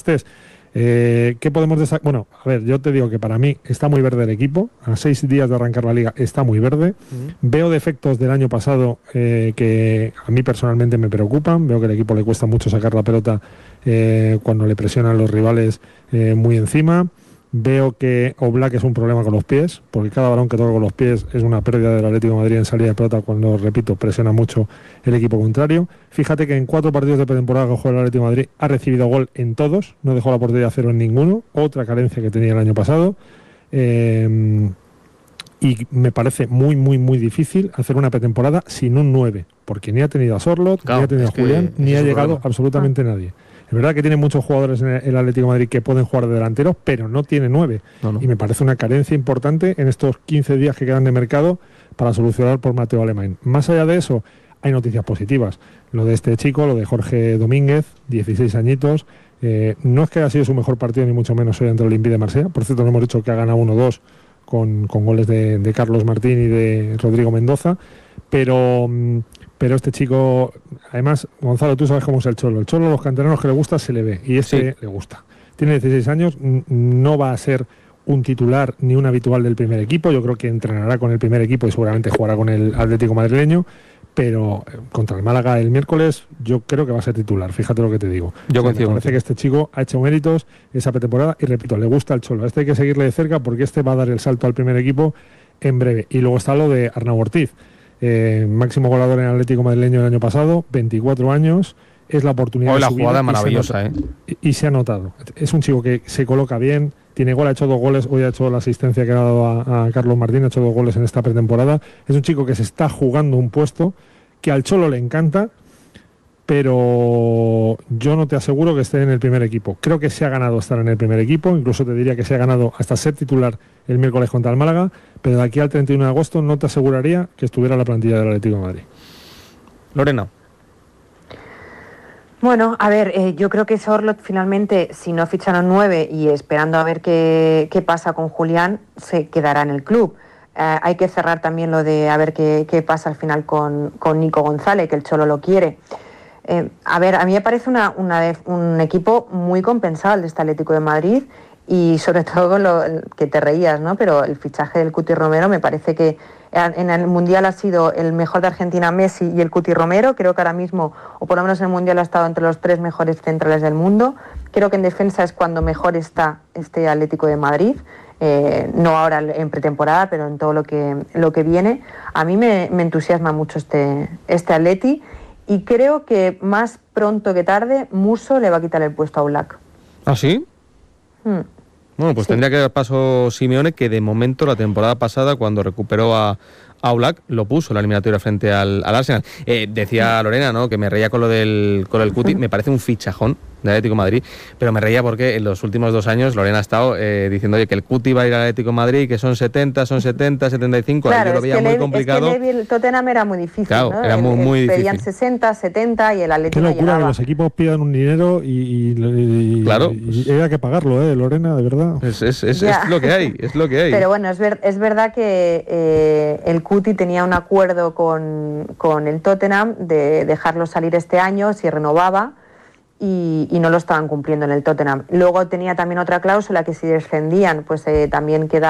estés. ¿Qué podemos destacar? Bueno, a ver, yo te digo que para mí está muy verde el equipo. A 6 días de arrancar la liga está muy verde. Veo defectos del año pasado que a mí personalmente me preocupan. Veo que al equipo le cuesta mucho sacar la pelota cuando le presionan los rivales muy encima. Veo que Oblak es un problema con los pies, porque cada balón que toca con los pies es una pérdida del Atlético de Madrid en salida de pelota cuando, repito, presiona mucho el equipo contrario. Fíjate que en 4 partidos de pretemporada que juega el Atlético de Madrid ha recibido gol en todos, no dejó la portería a cero en ninguno, otra carencia que tenía el año pasado. Y me parece muy, muy, muy difícil hacer una pretemporada sin un 9, porque ni ha tenido a Sorloth, ni ha tenido a Julián, ni ha llegado absolutamente nadie. Es verdad que tiene muchos jugadores en el Atlético de Madrid que pueden jugar de delanteros, pero no tiene 9. No. Y me parece una carencia importante en estos 15 días que quedan de mercado para solucionar por Mateo Alemán. Más allá de eso, hay noticias positivas. Lo de este chico, lo de Jorge Domínguez, 16 añitos. No es que haya sido su mejor partido, ni mucho menos hoy ante el Olympique de Marsella. Por cierto, no hemos dicho que ha ganado 1-2 con goles de Carlos Martín y de Rodrigo Mendoza. Pero este chico, además, Gonzalo, tú sabes cómo es el Cholo. El Cholo, los canteranos que le gusta, se le ve. Y le gusta. Tiene 16 años, no va a ser un titular ni un habitual del primer equipo. Yo creo que entrenará con el primer equipo y seguramente jugará con el Atlético madrileño. Pero contra el Málaga el miércoles yo creo que va a ser titular, fíjate lo que te digo. Yo coincido. Me parece que este chico ha hecho méritos esa pretemporada y repito, le gusta el Cholo. Este hay que seguirle de cerca porque este va a dar el salto al primer equipo en breve. Y luego está lo de Arnau Ortiz. Máximo goleador en el Atlético madrileño el año pasado, 24 años, es la oportunidad de su vida. La jugada maravillosa, y se ha notado. Es un chico que se coloca bien, tiene gol, ha hecho 2 goles, hoy ha hecho la asistencia que ha dado a Carlos Martín, ha hecho 2 goles en esta pretemporada. Es un chico que se está jugando un puesto que al Cholo le encanta, pero yo no te aseguro que esté en el primer equipo. Creo que se ha ganado estar en el primer equipo, incluso te diría que se ha ganado hasta ser titular el miércoles contra el Málaga, pero de aquí al 31 de agosto no te aseguraría que estuviera en la plantilla del Atlético de Madrid. Lorena. Bueno, a ver, yo creo que Sorloth finalmente, si no ficharon 9 y esperando a ver qué pasa con Julián, se quedará en el club. Hay que cerrar también lo de a ver qué pasa al final con Nico González, que el Cholo lo quiere. A ver, a mí me parece un equipo muy compensado el de este Atlético de Madrid y sobre todo con lo que te reías, ¿no? Pero el fichaje del Cuti Romero me parece que en el Mundial ha sido el mejor de Argentina Messi y el Cuti Romero. Creo que ahora mismo, o por lo menos en el Mundial, ha estado entre los 3 mejores centrales del mundo. Creo que en defensa es cuando mejor está este Atlético de Madrid. No ahora en pretemporada, pero en todo lo que viene. A mí me entusiasma mucho este Atleti. Y creo que más pronto que tarde Musso le va a quitar el puesto a Oblak. ¿Ah, sí? Bueno, pues sí. Tendría que dar paso Simeone, que de momento la temporada pasada, cuando recuperó a Oblak, lo puso en la eliminatoria frente al Arsenal. Decía Lorena, ¿no?, que me reía con el Cuti. Me parece un fichajón de Atlético de Madrid, pero me reía porque en los últimos 2 años Lorena ha estado diciendo, oye, que el Cuti va a ir al Atlético de Madrid, que son 75, claro, yo lo veía muy complicado. Es que el Tottenham era muy difícil, claro, ¿no? Era muy difícil. Pedían 60, 70 y el Atlético llegaba. Qué locura que los equipos pidan un dinero y claro. Y hay que pagarlo, Lorena, de verdad. Es lo que hay, es lo que hay. Pero bueno, es verdad que el Cuti tenía un acuerdo con el Tottenham de dejarlo salir este año si renovaba, y no lo estaban cumpliendo en el Tottenham. Luego tenía también otra cláusula que si descendían, pues también se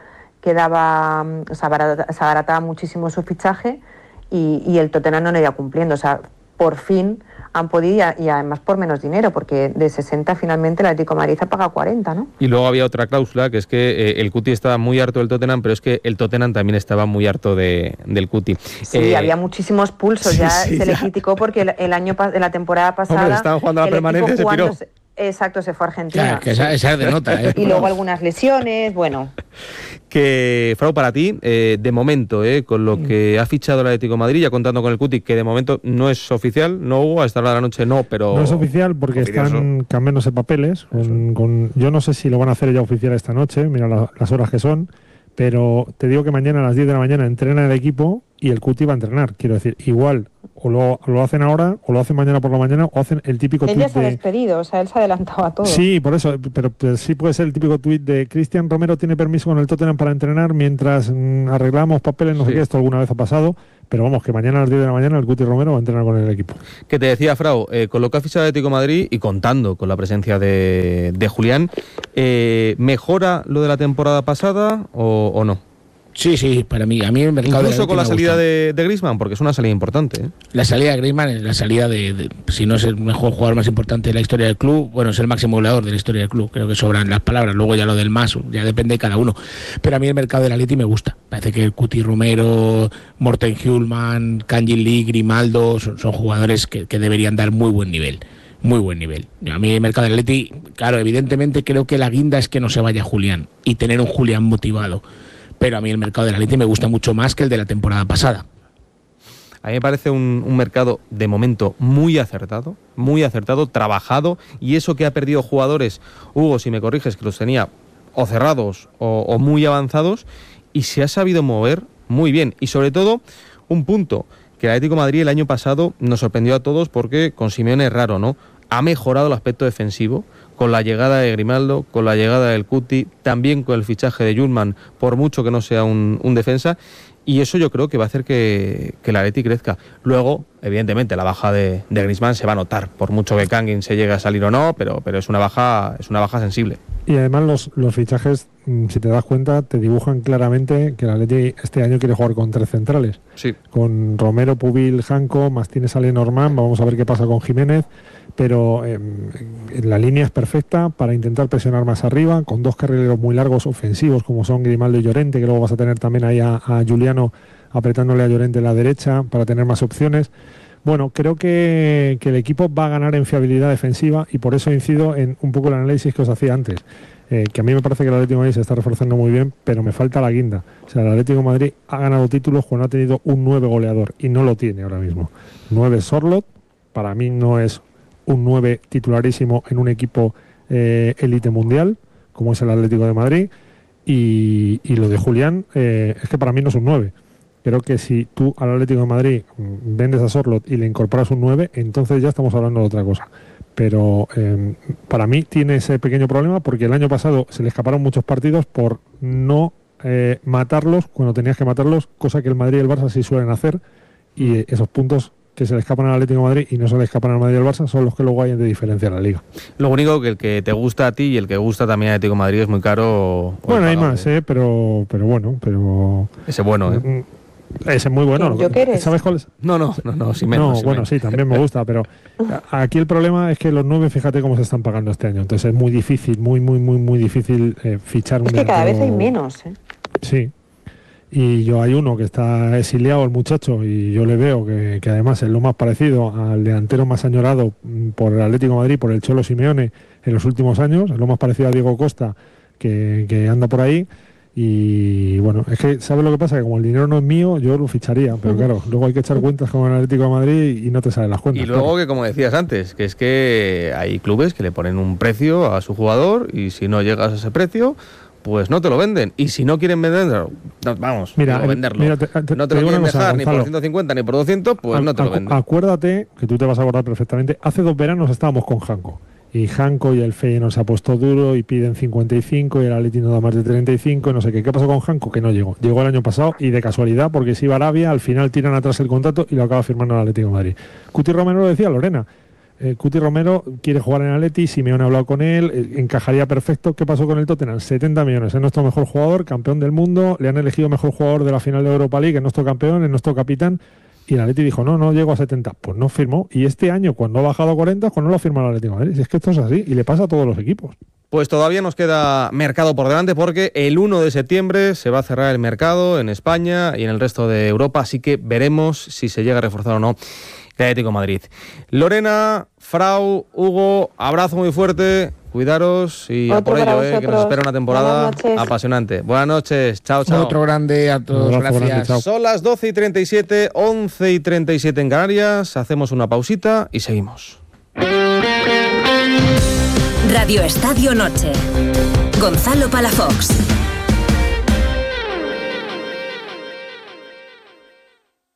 abarataba muchísimo su fichaje y el Tottenham no lo iba cumpliendo. O sea, por fin han podido, y además por menos dinero, porque de 60 finalmente el Atlético de Madrid ha pagado 40, ¿no? Y luego había otra cláusula, que es que el Cuti estaba muy harto del Tottenham, pero es que el Tottenham también estaba muy harto del Cuti. Sí, había muchísimos pulsos, se le criticó porque la temporada pasada... Hombre, estaban jugando a la permanencia, se piró. Exacto, se fue a Argentina. Claro, que esa de nota, Y luego algunas lesiones, bueno... Que, Frau, para ti, de momento, con lo que ha fichado el Atlético de Madrid, ya contando con el Cuti, que de momento no es oficial, no hubo, a esta hora de la noche no, pero... No es oficial porque están cambiándose papeles. Yo no sé si lo van a hacer ya oficial esta noche, mira las horas que son, pero te digo que mañana a las 10 de la mañana entrena el equipo y el Cuti va a entrenar. Quiero decir, igual o lo hacen ahora, o lo hacen mañana por la mañana, o hacen el típico tuit Él ya se ha despedido, o sea, él se ha adelantado a todo. Sí, por eso, pero sí puede ser el típico tuit de Cristian Romero tiene permiso con el Tottenham para entrenar mientras arreglamos papeles, no sé qué, esto alguna vez ha pasado, pero vamos, que mañana a las 10 de la mañana el Cuti Romero va a entrenar con el equipo. Que te decía, Frau, con lo que ha fichado el Atlético de Madrid y contando con la presencia de Julián, ¿mejora lo de la temporada pasada o no? Sí, para mí. A mí el mercado incluso con la salida de Griezmann, porque es una salida importante, ¿eh? La salida de Griezmann es la salida de si no es el mejor jugador más importante de la historia del club, bueno, es el máximo goleador de la historia del club. Creo que sobran las palabras. Luego ya lo del más, ya depende de cada uno. Pero a mí el mercado del Atleti me gusta. Parece que el Cuti Romero, Morten Hjulmand, Kangin Lee, Grimaldo son jugadores que deberían dar muy buen nivel. Muy buen nivel. A mí el mercado del Atleti, claro, evidentemente creo que la guinda es que no se vaya Julián y tener un Julián motivado. Pero a mí el mercado del Atleti me gusta mucho más que el de la temporada pasada. A mí me parece un mercado de momento muy acertado, trabajado, y eso que ha perdido jugadores, Hugo, si me corriges, que los tenía o cerrados o muy avanzados, y se ha sabido mover muy bien. Y sobre todo, un punto, que el Atlético de Madrid el año pasado nos sorprendió a todos porque con Simeone es raro, ¿no? Ha mejorado el aspecto defensivo, con la llegada de Grimaldo, con la llegada del Cuti, también con el fichaje de Hjulmand, por mucho que no sea un defensa, y eso yo creo que va a hacer que el Atleti crezca. Luego, evidentemente, la baja de Griezmann se va a notar, por mucho que Kangin se llegue a salir o no, pero es una baja sensible. Y además los fichajes, si te das cuenta, te dibujan claramente que el Atleti este año quiere jugar con 3 centrales. Sí. Con Romero, Pubil, Janko, más tienes a Lenormand, vamos a ver qué pasa con Jiménez, pero la línea es perfecta para intentar presionar más arriba, con 2 carrileros muy largos ofensivos como son Grimaldo y Llorente, que luego vas a tener también ahí a Juliano apretándole a Llorente en la derecha para tener más opciones. Bueno, creo que el equipo va a ganar en fiabilidad defensiva y por eso incido en un poco el análisis que os hacía antes, que a mí me parece que el Atlético de Madrid se está reforzando muy bien, pero me falta la guinda. O sea, el Atlético de Madrid ha ganado títulos cuando ha tenido un 9 goleador y no lo tiene ahora mismo. 9 Sorloth, para mí no es un 9 titularísimo en un equipo élite mundial, como es el Atlético de Madrid, y lo de Julián es que para mí no es un 9. Creo que si tú al Atlético de Madrid vendes a Sorloth y le incorporas un 9, entonces ya estamos hablando de otra cosa. Pero para mí tiene ese pequeño problema porque el año pasado se le escaparon muchos partidos por no matarlos cuando tenías que matarlos, cosa que el Madrid y el Barça sí suelen hacer, y esos puntos que se le escapan al Atlético de Madrid y no se le escapan al Madrid y al Barça son los que luego hay de diferencia en la Liga. Lo único que el que te gusta a ti y el que gusta también al Atlético de Madrid es muy caro. Bueno, hay más, pero bueno, pero... Ese bueno, Ese es muy bueno. ¿Sabes cuál es? No, sí menos. Sí, también me gusta, pero aquí el problema es que los 9, fíjate cómo se están pagando este año. Entonces es muy difícil, muy difícil fichar un delantero. Es que cada vez hay menos, ¿eh? Sí. Y yo hay uno que está exiliado, el muchacho, y yo le veo que además es lo más parecido al delantero más añorado por el Atlético de Madrid, por el Cholo Simeone en los últimos años, es lo más parecido a Diego Costa que anda por ahí. Y bueno, es que ¿sabes lo que pasa? Que como el dinero no es mío, yo lo ficharía, pero claro, luego hay que echar cuentas con el Atlético de Madrid y no te salen las cuentas. Y luego claro. Que, como decías antes, que es que hay clubes que le ponen un precio a su jugador y si no llegas a ese precio, pues no te lo venden. Y si no quieren venderlo, venderlo. No te lo quieren dejar ni por 150 ni por 200, pues no te lo venden. Acuérdate, que tú te vas a acordar perfectamente, hace 2 veranos estábamos con Janko. Y Janko y el Feyenoord se ha puesto duro y piden 55 y el Atleti no da más de 35 y no sé qué. ¿Qué pasó con Janko? Que no llegó. Llegó el año pasado y de casualidad, porque si iba a Arabia, al final tiran atrás el contrato y lo acaba firmando el Atlético de Madrid. Cuti Romero lo decía Lorena. Cuti Romero quiere jugar en Atleti, Simeone ha hablado con él, encajaría perfecto. ¿Qué pasó con el Tottenham? 70 millones, es nuestro mejor jugador, campeón del mundo, le han elegido mejor jugador de la final de Europa League, es nuestro campeón, es nuestro capitán. Y el Atleti dijo, no llego a 70. Pues no firmó. Y este año, cuando ha bajado a 40, pues no lo ha firmado el Atlético de Madrid. Es que esto es así y le pasa a todos los equipos. Pues todavía nos queda mercado por delante porque el 1 de septiembre se va a cerrar el mercado en España y en el resto de Europa. Así que veremos si se llega a reforzar o no el Atlético de Madrid. Lorena, Frau, Hugo, abrazo muy fuerte. Cuidaros y a por ello, que nos espera una temporada apasionante. Buenas noches, chao. Otro grande a todos, gracias. Grande, son las 12:37, 11:37 en Canarias. Hacemos una pausita y seguimos. Radio Estadio Noche. Gonzalo Palafox.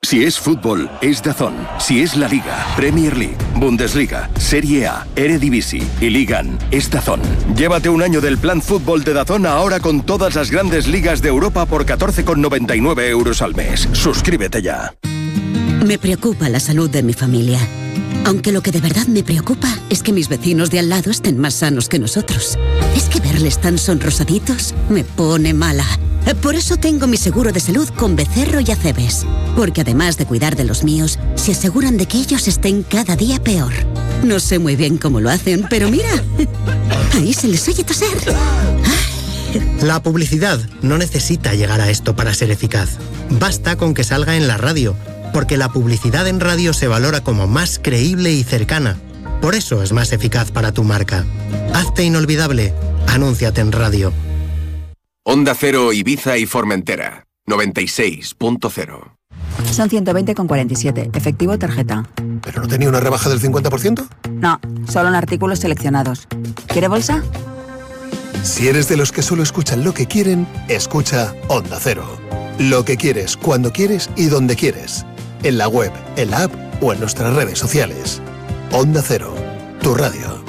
Si es fútbol, es DAZN. Si es la Liga, Premier League, Bundesliga, Serie A, Eredivisie y Ligan, es DAZN. Llévate un año del plan fútbol de DAZN ahora con todas las grandes ligas de Europa por 14,99 € al mes. Suscríbete ya. Me preocupa la salud de mi familia. Aunque lo que de verdad me preocupa es que mis vecinos de al lado estén más sanos que nosotros. Es que verles tan sonrosaditos me pone mala. Por eso tengo mi seguro de salud con Becerro y Acebes. Porque además de cuidar de los míos, se aseguran de que ellos estén cada día peor. No sé muy bien cómo lo hacen, pero mira, ahí se les oye toser. La publicidad no necesita llegar a esto para ser eficaz. Basta con que salga en la radio, porque la publicidad en radio se valora como más creíble y cercana. Por eso es más eficaz para tu marca. Hazte inolvidable. Anúnciate en radio. Onda Cero, Ibiza y Formentera, 96.0. Son 120,47. Efectivo o tarjeta. ¿Pero no tenía una rebaja del 50%? No, solo en artículos seleccionados. ¿Quiere bolsa? Si eres de los que solo escuchan lo que quieren, escucha Onda Cero. Lo que quieres, cuando quieres y donde quieres. En la web, en la app o en nuestras redes sociales. Onda Cero, tu radio.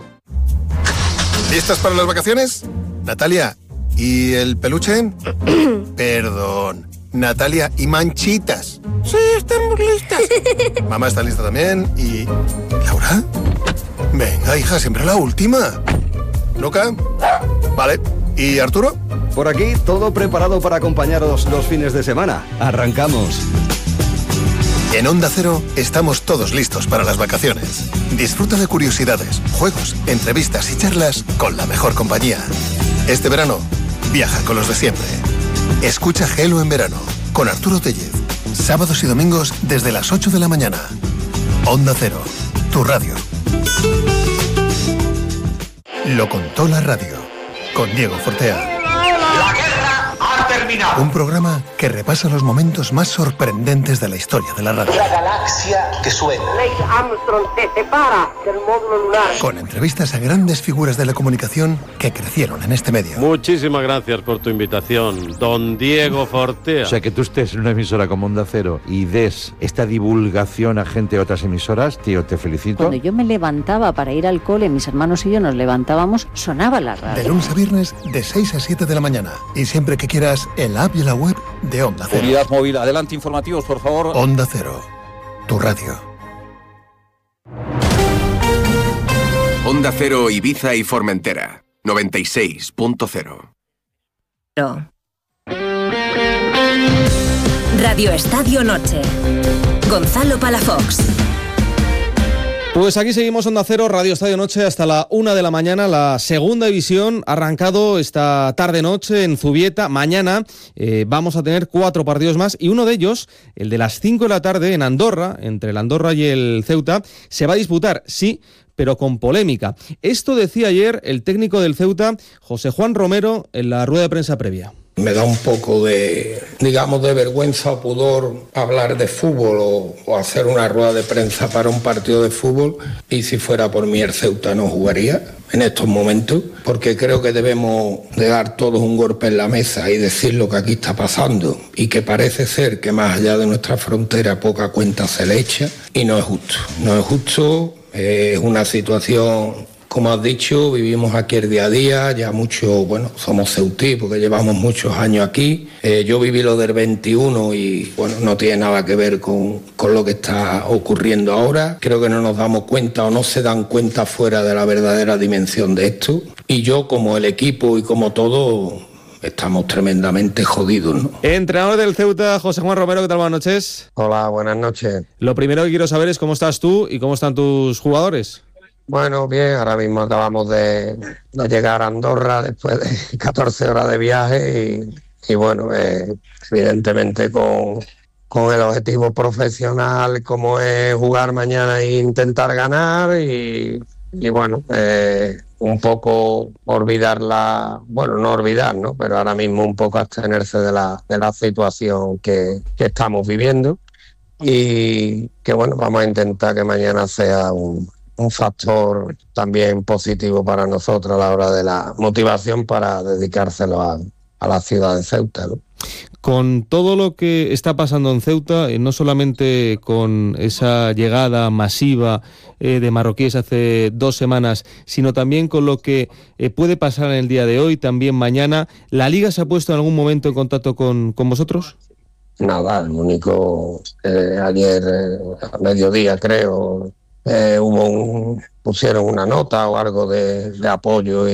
¿Listas para las vacaciones? Natalia, ¿y el peluche? Perdón. Natalia, ¿y Manchitas? Sí, estamos listas. Mamá está lista también. ¿Y Laura? Venga, hija, siempre la última. ¿Luca? Vale. ¿Y Arturo? Por aquí, todo preparado para acompañaros los fines de semana. Arrancamos. En Onda Cero estamos todos listos para las vacaciones. Disfruta de curiosidades, juegos, entrevistas y charlas con la mejor compañía. Este verano, viaja con los de siempre. Escucha Gelo en verano, con Arturo Tellez. Sábados y domingos desde las 8 de la mañana. Onda Cero, tu radio. Lo contó la radio, con Diego Fortea. La guerra ha terminado. Un programa que repasa los momentos más sorprendentes de la historia de la radio. La galaxia que suena. Neil Armstrong se separa del módulo lunar. Con entrevistas a grandes figuras de la comunicación que crecieron en este medio. Muchísimas gracias por tu invitación, don Diego Fortea. O sea, que tú estés en una emisora como Onda Cero y des esta divulgación a gente de otras emisoras, tío, te felicito. Cuando yo me levantaba para ir al cole, mis hermanos y yo nos levantábamos, sonaba la radio. De lunes a viernes, de 6 a 7 de la mañana. Y siempre que quieras, en la app y en la web de Onda Cero. Unidad móvil, adelante, informativos, por favor. Onda Cero, tu radio. Onda Cero, Ibiza y Formentera, 96.0. Radio Estadio Noche. Gonzalo Palafox. Pues aquí seguimos Onda Cero, Radio Estadio Noche hasta la 1 de la mañana. La segunda división ha arrancado esta tarde-noche en Zubieta. Mañana vamos a tener 4 partidos más y uno de ellos, el de las 5 de la tarde en Andorra, entre el Andorra y el Ceuta, se va a disputar, sí, pero con polémica. Esto decía ayer el técnico del Ceuta, José Juan Romero, en la rueda de prensa previa. Me da un poco de, digamos, de vergüenza o pudor hablar de fútbol o hacer una rueda de prensa para un partido de fútbol, y si fuera por mí el Ceuta no jugaría en estos momentos, porque creo que debemos de dar todos un golpe en la mesa y decir lo que aquí está pasando, y que parece ser que más allá de nuestra frontera poca cuenta se le echa, y no es justo. No es justo, es una situación... Como has dicho, vivimos aquí el día a día, ya mucho, bueno, somos ceutí porque llevamos muchos años aquí. Yo viví lo del 21 y, bueno, no tiene nada que ver con lo que está ocurriendo ahora. Creo que no nos damos cuenta o no se dan cuenta fuera de la verdadera dimensión de esto. Y yo, como el equipo y como todo, estamos tremendamente jodidos, ¿no? Entrenador del Ceuta, José Juan Romero, ¿qué tal? Buenas noches. Hola, buenas noches. Lo primero que quiero saber es cómo estás tú y cómo están tus jugadores. Bueno, bien, ahora mismo acabamos de llegar a Andorra después de 14 horas de viaje y bueno, evidentemente con el objetivo profesional como es jugar mañana e intentar ganar y bueno, un poco olvidar no olvidar, ¿no? Pero ahora mismo un poco abstenerse de la situación que estamos viviendo y que bueno, vamos a intentar que mañana sea un factor también positivo para nosotros a la hora de la motivación para dedicárselo a la ciudad de Ceuta, ¿no? Con todo lo que está pasando en Ceuta, no solamente con esa llegada masiva de marroquíes hace 2 semanas, sino también con lo que puede pasar en el día de hoy, también mañana, ¿la Liga se ha puesto en algún momento en contacto con vosotros? Nada, el único ayer a mediodía creo pusieron una nota o algo de apoyo